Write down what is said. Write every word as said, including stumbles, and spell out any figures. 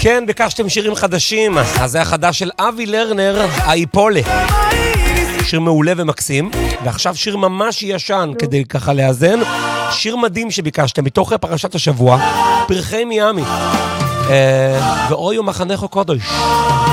כן, ביקשתם שירים חדשים, אז זה החדש של אבי לרנר, האיפולה. שיר מעולה ומקסים, ועכשיו שיר ממש ישן כדי ככה לאזן. שיר מדהים שביקשתם, מתוך פרשת השבוע, פרחי מיאמי. ואוי ומחנך הקודש.